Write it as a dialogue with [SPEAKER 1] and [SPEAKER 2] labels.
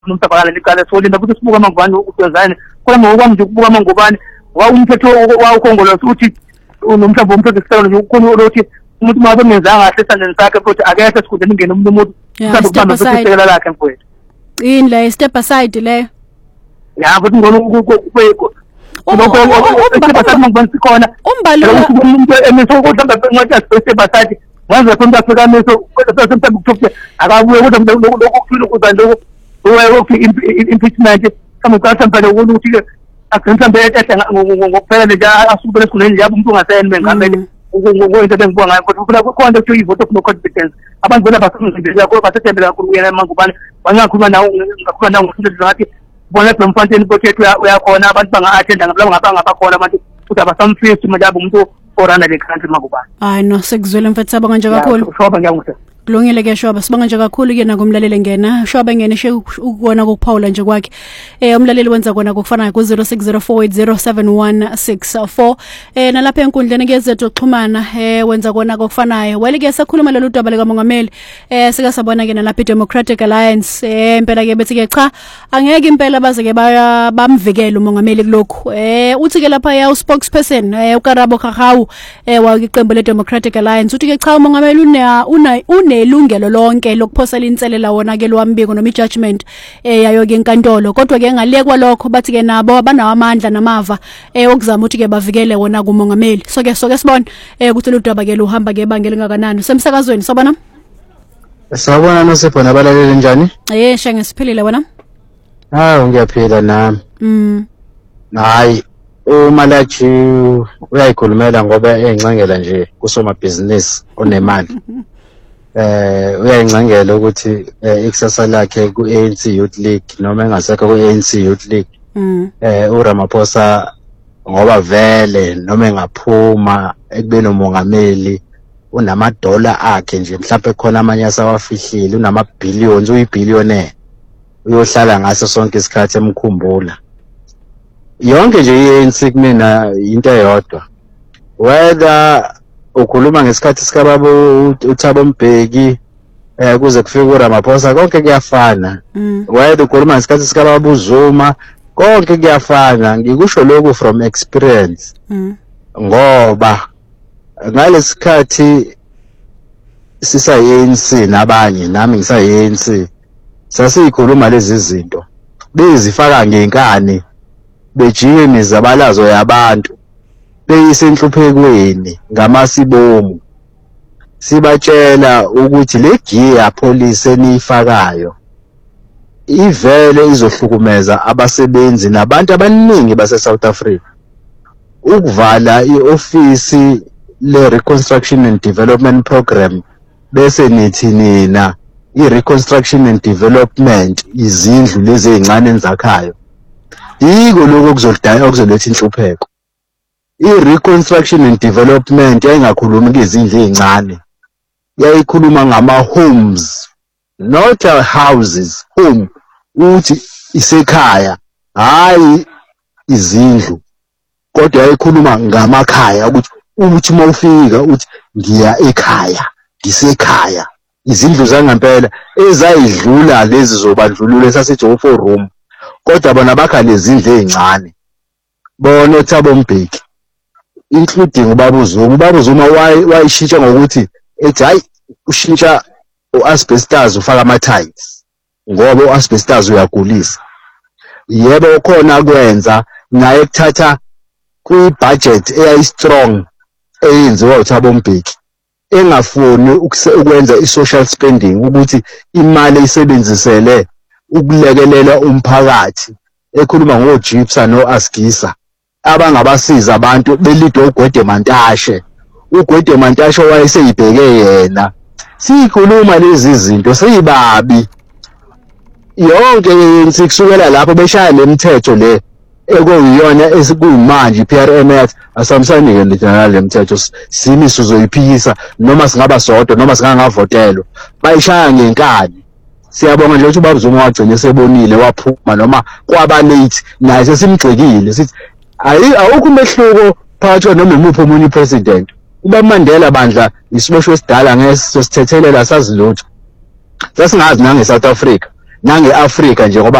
[SPEAKER 1] nomsakala licala solinda futhi sibuka amangubani ukwenzani kodwa ngokwami nje ukubuka amangubani umthetho wawukhongolo uthi nomhlambi womthetho isicelo nje ukhona ukuthi umuntu mabe menzanga kahle esandleni sakhe futhi akekho esikhundleni ingene umuntu mhlawumbe kubamba isekela lakhe mfowethu
[SPEAKER 2] in le step aside le
[SPEAKER 1] ya futhi ngona
[SPEAKER 2] umbalula
[SPEAKER 1] umuntu emeso kodwa ngathi step aside manje konke afika meso kodwa semhlawumbe kuthophe akabuye kodwa lokufuna ukuzandlo impeachment kama kwasamphela ukuthi akumhlambe ehle ngokuphela nje asukubele esikhundleni nje umuntu ungasayeni bengamele ngokwento bengibuka ngayo kodwa kukhona ukuthi i-vote of no confidence abantu bona basebenzisa yakho basethembela kakhulu kuyena amangubane bangakhuluma nawo ngakhuluma nawo ngokuthi ngathi bona Bloemfontein project uyakhona abantu banga-attenda ngabakhona abantu ukuthi abasamfisi manje umuntu orana le country mangubane
[SPEAKER 2] hayi no sekuzwele mfethu sabanga nje kakhulu
[SPEAKER 1] shoba ngiyanguse
[SPEAKER 2] kulungile ke shoba sibanga nje kakhulu ke nakumlaleli ngena shoba ngene ukubona ukuphawula nje kwakhe umlaleli wenza kona kokufana ku 0604807164 nalapha enkundleni ke zethu xhumana wenza kona kokufanayo wele ke sakhuluma lolu daba lika mongameli sika sabona ke nalapha iDemocratic Alliance impela ke bethi ke cha angeke impela baze ke bamvikela umongameli kulokhu uthi ke lapha ya spokesperson uKarabo Khakhawu wakiqembu leDemocratic Alliance uthi ke cha umongameli unelungelo lonke lokuphosela inselela wona ke lwambiko noma ijudgment yayo ke enkantolo kodwa ke ngalekwa lokho bathi ke nabo abanawo amandla namava okuzama ukuthi ke bavikele wona kumongameli so ke sibona ukuthi ludaba ke luhamba ke bangela ngakanani semsakazweni sobona
[SPEAKER 3] sawubona nosipho nabalaleli njani
[SPEAKER 2] shenge siphilile wena
[SPEAKER 3] ngiyaphila nami hayi uMalachi uyayikhulumela ngoba encengela nje kusomabhizinisi onemali uyayincengela ukuthi ikusasa lakhe ku-ANC Youth League noma engasekho ku-ANC Youth League uRamaphosa ngoba vele noma engaphuma ekubeni umongameli unamadola akhe nje mhlawumbe khona amanye asawafihlile unama-billions uyibillionaire uyohlala ngaso sonke isikhathi emkhumbula yonke nje i-ANC kumina into eyodwa whether ukhuluma ngesikhathi sikababa uThabo Mbeki kuze kufike uRamaphosa konke kuyafana whether ukhuluma ngesikhathi sikababa uZuma konke kuyafana ngikusho lokhu from experience ngoba ngalesikhathi sisa-ANC nabanye nami ngisa-ANC sasiyikhuluma lezi zinto bezifaka ngenkani bejike imizabalazo yabantu beyisenhluphekweni ngamasibomu sibatshela ukuthi le gear police enifakayo ivele izohlukumeza abasebenzi nabantu abaningi base South Africa ukuvala iofisi le reconstruction and development program bese nithi nina i-reconstruction and development izindlu lezi ezincane enzakhayo yiko lokho kuzoletha inhlupheko i-reconstruction and development yayingakhulumi ngezindlu ezincane yayikhuluma ngama-homes not houses home uthi isekhaya hayi izindlu kodwa yayikhuluma ngamakhaya ukuthi mawufika uthi ngiya ekhaya ngisekhaya izindlu zangempela ezayidlula lezi zobandlululo esasithi 4 room kodwa bona bakha lezi zindlu ezincane bona uThabo Mbeki including ubaba uZuma wayishintsha ngokuthi ethi hayi ushintsha uasbestos ufaka ama-tiles ngoba uasbestos uyagulisa yebo khona kwenza naye kuthatha kwi-budget eyayi-strong eyenziwa uThabo Mbeki engafuni ukwenza i-social spending ukuthi imali isebenzisele ukulekelela umphakathi ekhuluma ngoJipsa no-Asgisa abangabasiza abantu belidwe uGwede Mantashe uGwede Mantashe wayeseyibheke yena sikhuluma lezi zinto seyibabi yonke kusukela lapho beshaya lemithetho le ekuyiyona esikuyimanje iPRM yathi asamsanike le mthetho simiso zoyiphikisa noma singaba sodwa noma singangavotelwa bayishaya ngenkani siyabonga nje ukuthi ubaba Zuma wagcina sebonile waphuma noma kwaba late naye sesimgxekile sithi awukho umehluko phakathi noma imuphi omunye president uba Mandela bandla isiboshwe esidala ngeke sosithethelela sazilutho sasingazi nange South Africa nange-Afrika nje ngoba